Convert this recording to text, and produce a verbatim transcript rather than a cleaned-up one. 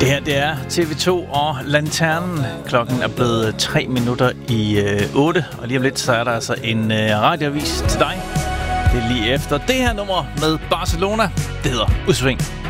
Det her, det er T V to og Lanternen. Klokken er blevet tre minutter i øh, otte, og lige om lidt, så er der altså en øh, radioavis til dig. Det er lige efter det her nummer med Barcelona. Det hedder Udsving.